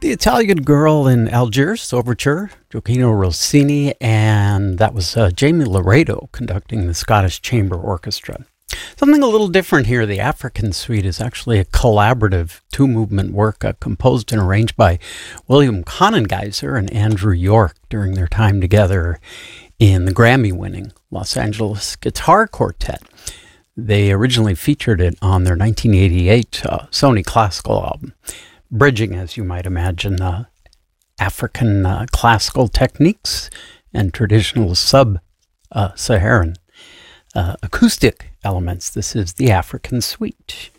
The Italian Girl in Algiers Overture, Gioacchino Rossini, and that was Jamie Laredo conducting the Scottish Chamber Orchestra. Something a little different here. The African Suite is actually a collaborative two-movement work composed and arranged by William Conengeiser and Andrew York during their time together in the Grammy-winning Los Angeles Guitar Quartet. They originally featured it on their 1988 Sony Classical album, bridging, as you might imagine, African classical techniques and traditional sub-Saharan acoustic elements. This is the African Suite.